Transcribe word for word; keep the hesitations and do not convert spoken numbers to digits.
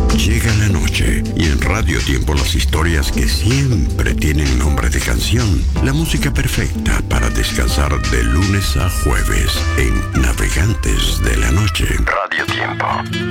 Llega la noche y en Radio Tiempo las historias que siempre tienen nombre de canción. La música perfecta para descansar de lunes a jueves en Navegantes de la Noche. Radio Tiempo.